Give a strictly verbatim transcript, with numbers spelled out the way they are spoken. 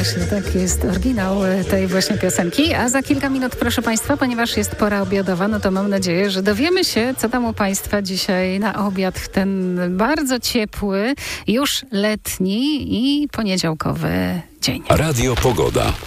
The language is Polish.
właśnie tak jest oryginał tej właśnie piosenki. A za kilka minut, proszę Państwa, ponieważ jest pora obiadowa, no to mam nadzieję, że dowiemy się, co tam u Państwa dzisiaj na obiad w ten bardzo ciepły, już letni i poniedziałkowy dzień. Radio Pogoda.